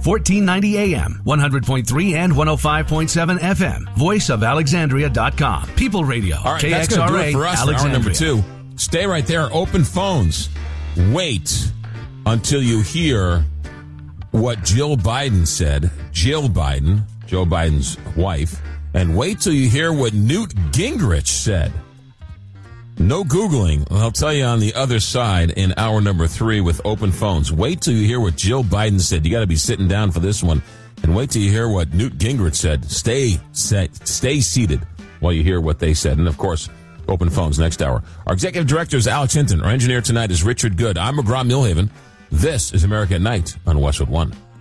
1490 AM, 100.3 and 105.7 FM. VoiceOfAlexandria.com. People Radio. All right, KXRA, that's going to do it for us for hour Alexandria. number 2. Stay right there. Open phones. Wait until you hear what Jill Biden said. Jill Biden, Joe Biden's wife. And wait till you hear what Newt Gingrich said. No Googling. I'll tell you on the other side in hour number 3 with open phones. Wait till you hear what Jill Biden said. You got to be sitting down for this one. And wait till you hear what Newt Gingrich said. Stay seated while you hear what they said. And, of course, open phones next hour. Our executive director is Alex Hinton. Our engineer tonight is Richard Good. I'm McGraw Milhaven. This is America at Night on Westwood One.